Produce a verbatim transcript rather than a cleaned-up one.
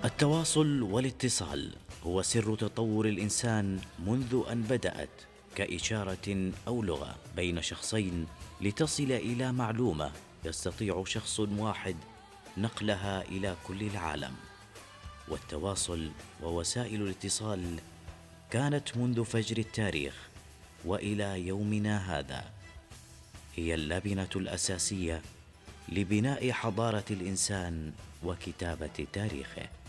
التواصل والاتصال هو سر تطور الإنسان منذ أن بدأت كإشارة أو لغة بين شخصين لتصل إلى معلومة يستطيع شخص واحد نقلها إلى كل العالم. والتواصل ووسائل الاتصال كانت منذ فجر التاريخ وإلى يومنا هذا هي اللبنة الأساسية لبناء حضارة الإنسان وكتابة تاريخه.